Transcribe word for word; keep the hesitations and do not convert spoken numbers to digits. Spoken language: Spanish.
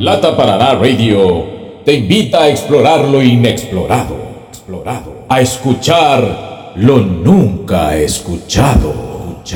Plata Paraná Radio te invita a explorar lo inexplorado, explorado, a escuchar lo nunca escuchado.